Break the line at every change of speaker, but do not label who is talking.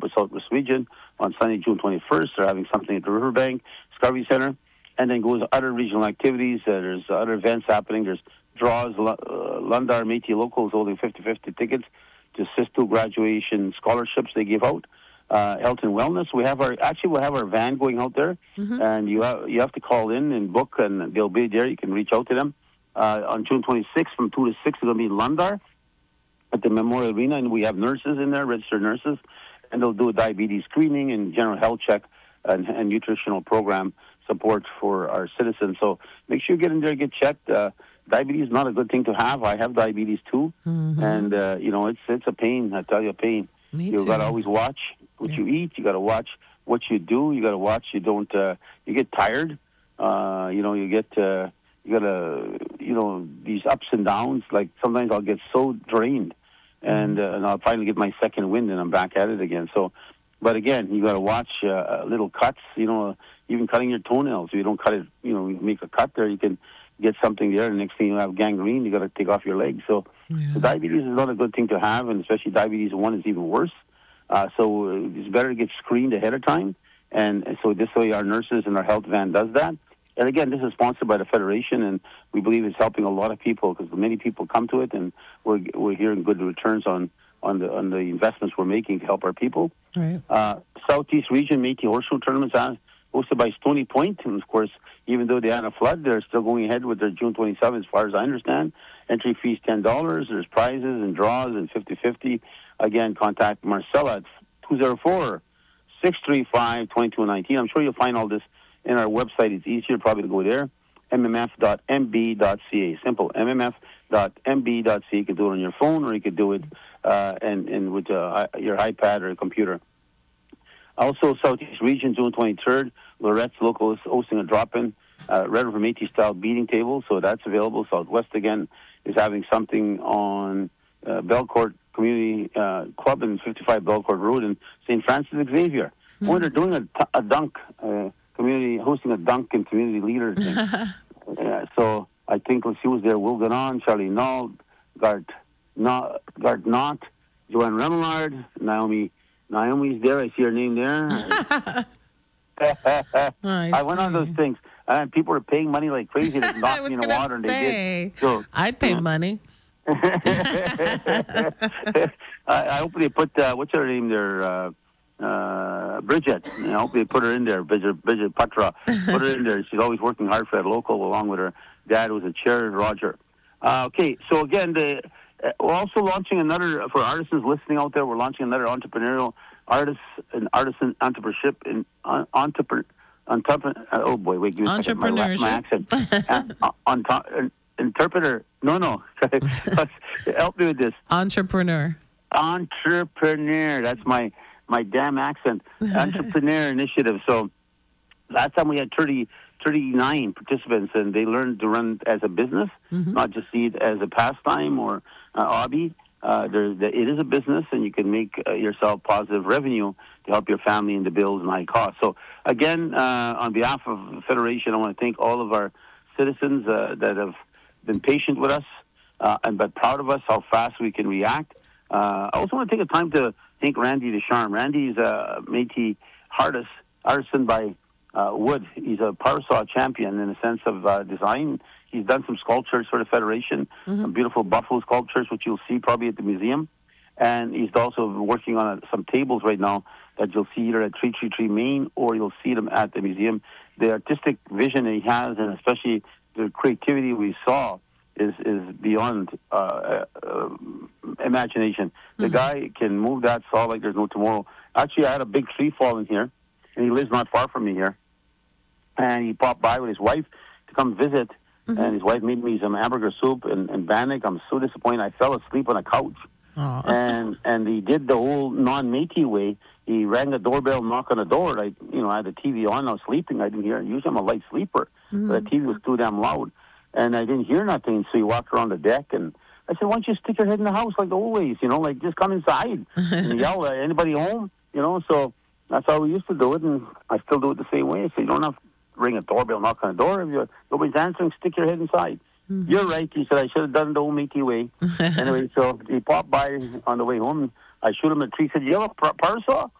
partnership with Southwest Region on Sunday, June 21st. They're having something at the Riverbank Discovery Center. And then goes to other regional activities. There's other events happening. There's draws. Lundar Métis Local is holding 50-50 tickets to SISTU graduation scholarships they give out. Health and wellness. We'll have our van going out there, and you have to call in and book, and they'll be there. You can reach out to them on June 26th from 2 to 6. It's going to be in Lundar at the Memorial Arena, and we have nurses in there, registered nurses, and they'll do a diabetes screening and general health check and nutritional program support for our citizens. So make sure you get in there and get checked. Diabetes is not a good thing to have. I have diabetes too, and it's a pain. I tell you, a pain. You got to always watch what you eat. You got to watch what you do. You got to watch. You don't. You get tired. You get. You got to. These ups and downs. Like sometimes I'll get so drained, and I'll finally get my second wind, and I'm back at it again. So, but again, you got to watch little cuts. Even cutting your toenails. If you don't cut it, you make a cut there. You can get something there. The next thing you have gangrene. You got to take off your leg. So diabetes is not a good thing to have, and especially diabetes 1 is even worse. So it's better to get screened ahead of time. And so this way our nurses and our health van does that. And again, this is sponsored by the Federation, and we believe it's helping a lot of people because many people come to it, and we're hearing good returns on the investments we're making to help our people.
Right.
Southeast Region Métis Horseshoe Tournaments hosted by Stony Point. And, of course, even though they had a flood, they're still going ahead with their June 27th, as far as I understand. Entry fees $10. There's prizes and draws and 50-50. Again, contact Marcella at 204-635-2219. I'm sure you'll find all this in our website. It's easier probably to go there, mmf.mb.ca. Simple, mmf.mb.ca. You can do it on your phone, or you could do it and with your iPad or a computer. Also, Southeast Region, June 23rd, Lorette's Local is hosting a drop-in Red River Métis-style beating table, so that's available. Southwest, again, is having something on Belcourt Community Club in 55 Belcourt Road in St. Francis Xavier. When they're doing a dunk, hosting a dunk and community leader thing. So I think, let's see who's there. Will Ganon, Charlie Null, Gart Knott, Joanne Remillard, Naomi's there. I see her name there. I went on those things. And people are paying money like crazy to knock me in the water, and they did. So,
I'd pay money.
I hope they put, what's her name there? Bridget. I hope they put her in there. Bridget Patra. Put her in there. She's always working hard for that local, along with her dad, who's a chair, Roger. Okay, so again, we're also launching another, for artisans listening out there, we're launching another entrepreneurial artisan entrepreneurship in oh boy, wait, give me a second. My accent. Interpreter. No. Help me with this.
Entrepreneur.
That's my damn accent. Entrepreneur initiative. So last time we had 39 participants, and they learned to run as a business, not just see it as a pastime or a hobby. It is a business, and you can make yourself positive revenue to help your family in the bills and high costs. So again, on behalf of the Federation, I want to thank all of our citizens that have been patient with us, but proud of us how fast we can react. I also want to take a time to thank Randy Descharmes. Randy is a Métis artisan by wood. He's a power saw champion in the sense of design. He's done some sculptures for the Federation, some beautiful buffalo sculptures, which you'll see probably at the museum. And he's also working on some tables right now that you'll see either at 333 Main, or you'll see them at the museum. The artistic vision that he has, and especially the creativity we saw, is beyond imagination. The guy can move that saw like there's no tomorrow. Actually, I had a big tree fall in here, and he lives not far from me here. And he popped by with his wife to come visit, and his wife made me some hamburger soup and bannock. I'm so disappointed. I fell asleep on a couch. And he did the whole non-Métis way. He rang the doorbell, knocked on the door. I had the TV on. I was sleeping. I didn't hear it. Usually I'm a light sleeper, but the TV was too damn loud. And I didn't hear nothing, so he walked around the deck, and I said, why don't you stick your head in the house like always, like just come inside and yell at anybody home, so that's how we used to do it, and I still do it the same way. So you don't have to ring a doorbell, knock on the door. If nobody's answering, stick your head inside. You're right, he said, I should have done it the old Métis way. Anyway, so he popped by on the way home. I shoot him a tree. He said, you have a parasol?